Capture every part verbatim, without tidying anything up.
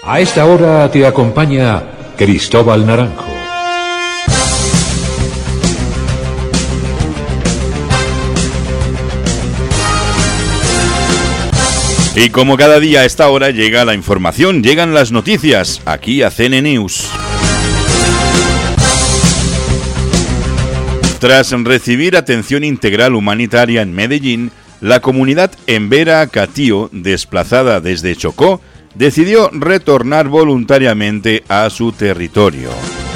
A esta hora te acompaña Cristóbal Naranjo. Y como cada día a esta hora llega la información, llegan las noticias, aquí a C N News. Tras recibir atención integral humanitaria en Medellín, la comunidad embera Catío, desplazada desde Chocó, decidió retornar voluntariamente a su territorio.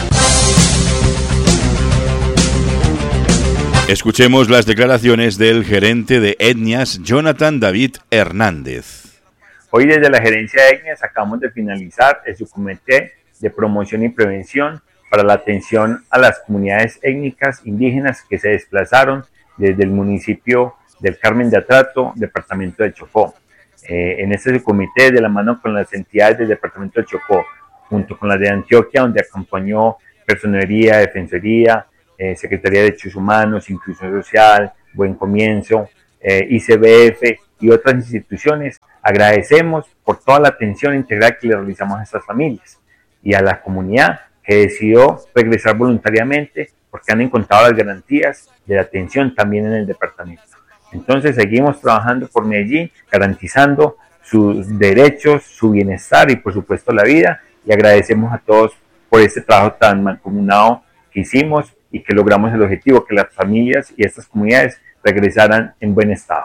Escuchemos las declaraciones del gerente de etnias, Jonathan David Hernández. Hoy desde la gerencia de etnias acabamos de finalizar el subcomité de promoción y prevención para la atención a las comunidades étnicas indígenas que se desplazaron desde el municipio del Carmen de Atrato, departamento de Chocó. Eh, en este subcomité, de la mano con las entidades del departamento de Chocó, junto con las de Antioquia, donde acompañó Personería, Defensoría, Eh, Secretaría de Derechos Humanos, Inclusión Social, Buen Comienzo, eh, I C B F y otras instituciones, agradecemos por toda la atención integral que le realizamos a estas familias y a la comunidad que decidió regresar voluntariamente porque han encontrado las garantías de la atención también en el departamento. Entonces seguimos trabajando por Medellín, garantizando sus derechos, su bienestar y por supuesto la vida, y agradecemos a todos por este trabajo tan mancomunado que hicimos y que logramos el objetivo, que las familias y estas comunidades regresaran en buen estado.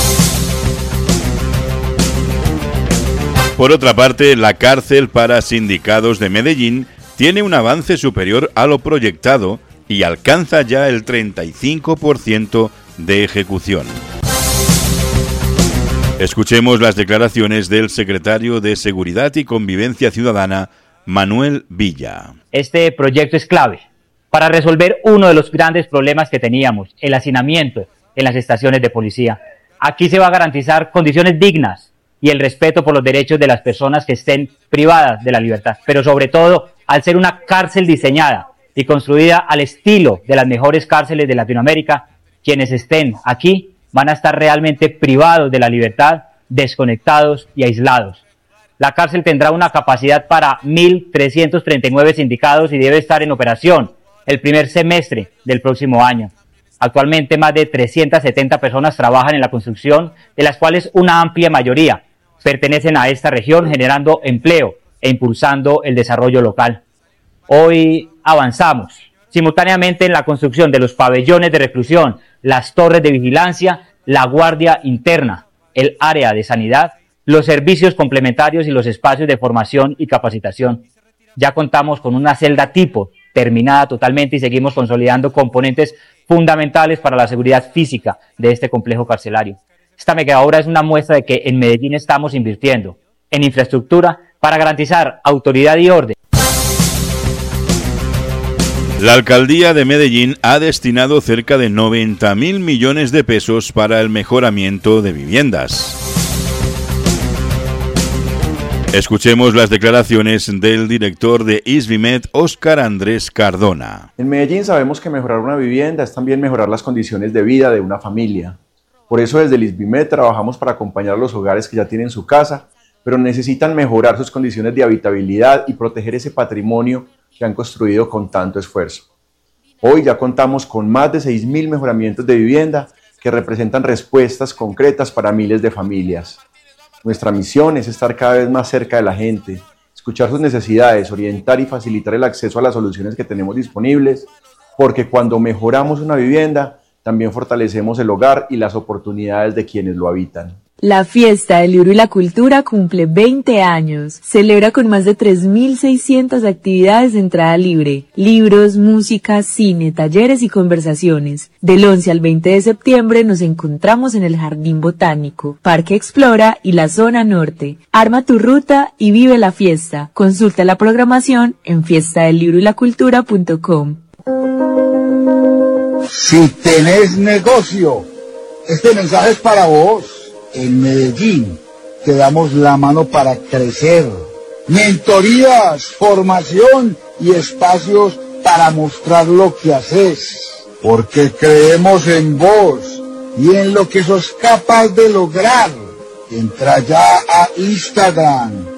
Por otra parte, la cárcel para sindicados de Medellín tiene un avance superior a lo proyectado y alcanza ya el treinta y cinco por ciento de ejecución. Escuchemos las declaraciones del secretario de Seguridad y Convivencia Ciudadana, Manuel Villa. Este proyecto es clave para resolver uno de los grandes problemas que teníamos, el hacinamiento en las estaciones de policía. Aquí se va a garantizar condiciones dignas y el respeto por los derechos de las personas que estén privadas de la libertad, pero sobre todo, al ser una cárcel diseñada y construida al estilo de las mejores cárceles de Latinoamérica, quienes estén aquí van a estar realmente privados de la libertad, desconectados y aislados. La cárcel tendrá una capacidad para mil trescientos treinta y nueve sindicados y debe estar en operación el primer semestre del próximo año. Actualmente más de trescientas setenta personas trabajan en la construcción, de las cuales una amplia mayoría pertenecen a esta región, generando empleo e impulsando el desarrollo local. Hoy avanzamos simultáneamente en la construcción de los pabellones de reclusión, las torres de vigilancia, la guardia interna, el área de sanidad, los servicios complementarios y los espacios de formación y capacitación. Ya contamos con una celda tipo terminada totalmente y seguimos consolidando componentes fundamentales para la seguridad física de este complejo carcelario. Esta megaobra es una muestra de que en Medellín estamos invirtiendo en infraestructura para garantizar autoridad y orden. La alcaldía de Medellín ha destinado cerca de noventa mil millones de pesos para el mejoramiento de viviendas. Escuchemos las declaraciones del director de ISVIMED, Óscar Andrés Cardona. En Medellín sabemos que mejorar una vivienda es también mejorar las condiciones de vida de una familia. Por eso desde el ISVIMED trabajamos para acompañar a los hogares que ya tienen su casa, pero necesitan mejorar sus condiciones de habitabilidad y proteger ese patrimonio que han construido con tanto esfuerzo. Hoy ya contamos con más de seis mil mejoramientos de vivienda que representan respuestas concretas para miles de familias. Nuestra misión es estar cada vez más cerca de la gente, escuchar sus necesidades, orientar y facilitar el acceso a las soluciones que tenemos disponibles, porque cuando mejoramos una vivienda, también fortalecemos el hogar y las oportunidades de quienes lo habitan. La Fiesta del Libro y la Cultura cumple veinte años. Celebra con más de tres mil seiscientas actividades de entrada libre. Libros, música, cine, talleres y conversaciones. Del once al veinte de septiembre nos encontramos en el Jardín Botánico, Parque Explora y la Zona Norte. Arma tu ruta y vive la fiesta. Consulta la programación en fiesta del libro y la cultura punto com. Si tenés negocio, este mensaje es para vos. En Medellín te damos la mano para crecer. Mentorías, formación y espacios para mostrar lo que haces. Porque creemos en vos y en lo que sos capaz de lograr. Entra ya a Instagram,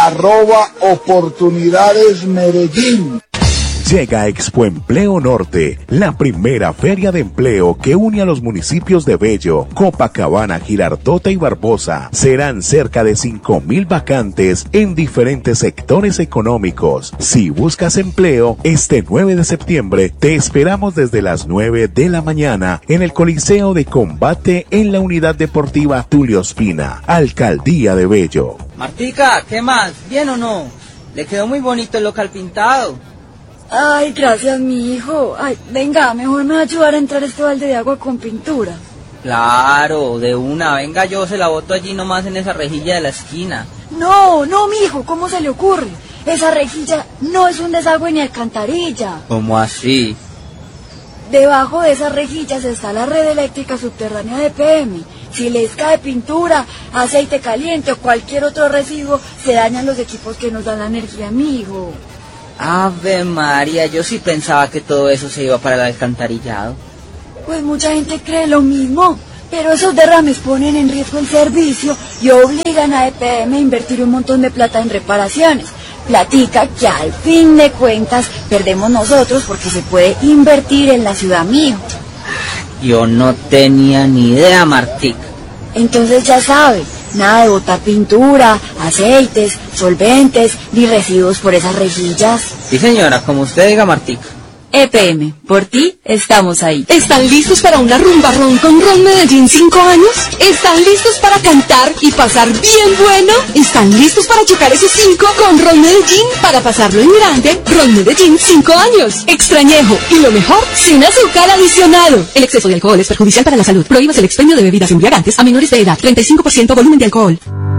arroba oportunidades Medellín. Llega Expo Empleo Norte, la primera feria de empleo que une a los municipios de Bello, Copacabana, Girardota y Barbosa. Serán cerca de cinco mil vacantes en diferentes sectores económicos. Si buscas empleo, este nueve de septiembre te esperamos desde las nueve de la mañana en el Coliseo de Combate en la Unidad Deportiva Tulio Ospina, Alcaldía de Bello. Martica, ¿qué más? ¿Bien o no? Le quedó muy bonito el local pintado. Ay, gracias, mi hijo. Ay, venga, mejor me va a ayudar a entrar este balde de agua con pintura. Claro, de una. Venga, yo se la boto allí nomás en esa rejilla de la esquina. No, no, mi hijo, ¿cómo se le ocurre? Esa rejilla no es un desagüe ni alcantarilla. ¿Cómo así? Debajo de esas rejillas está la red eléctrica subterránea de E P M. Si les cae pintura, aceite caliente o cualquier otro residuo, se dañan los equipos que nos dan la energía, mi hijo. Ave María, yo sí pensaba que todo eso se iba para el alcantarillado. Pues mucha gente cree lo mismo, pero esos derrames ponen en riesgo el servicio y obligan a E P M a invertir un montón de plata en reparaciones. Platica que al fin de cuentas perdemos nosotros porque se puede invertir en la ciudad mío. Yo no tenía ni idea, Martica. Entonces ya sabe, nada de botar pintura, aceites, solventes, ni residuos por esas rejillas. Sí, señora, como usted diga, Martica. E P M, por ti estamos ahí. ¿Están listos para una rumba ron con Ron Medellín cinco años? ¿Están listos para cantar y pasar bien bueno? ¿Están listos para chocar esos cinco con Ron Medellín para pasarlo en grande? Ron Medellín cinco años. Extrañejo y lo mejor, sin azúcar adicionado. El exceso de alcohol es perjudicial para la salud. Prohíbas el expendio de bebidas embriagantes a menores de edad. treinta y cinco por ciento volumen de alcohol.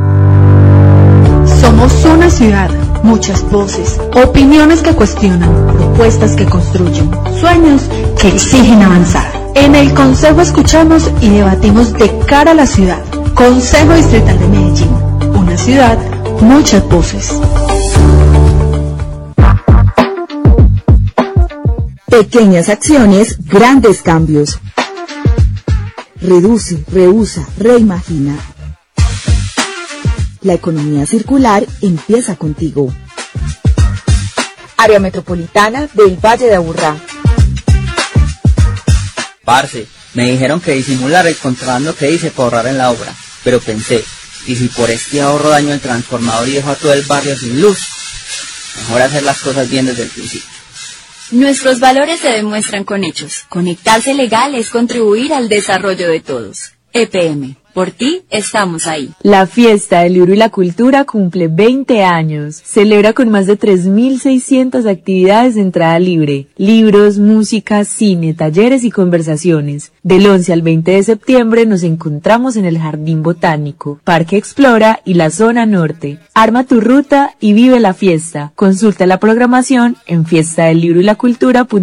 Somos una ciudad, muchas voces, opiniones que cuestionan, propuestas que construyen, sueños que exigen avanzar. En el Consejo escuchamos y debatimos de cara a la ciudad. Consejo Distrital de Medellín, una ciudad, muchas voces. Pequeñas acciones, grandes cambios. Reduce, reusa, reimagina. La economía circular empieza contigo. Área Metropolitana del Valle de Aburrá. Parce, me dijeron que disimular el contrabando que hice para ahorrar en la obra, pero pensé, ¿y si por este ahorro daño el transformador y dejo a todo el barrio sin luz? Mejor hacer las cosas bien desde el principio. Nuestros valores se demuestran con hechos. Conectarse legal es contribuir al desarrollo de todos. E P M. Por ti estamos ahí. La fiesta del libro y la cultura cumple veinte años. Celebra con más de tres mil seiscientas actividades de entrada libre. Libros, música, cine, talleres y conversaciones. Del once al veinte de septiembre nos encontramos en el Jardín Botánico, Parque Explora y la Zona Norte. Arma tu ruta y vive la fiesta. Consulta la programación en fiesta del libro y la cultura punto com.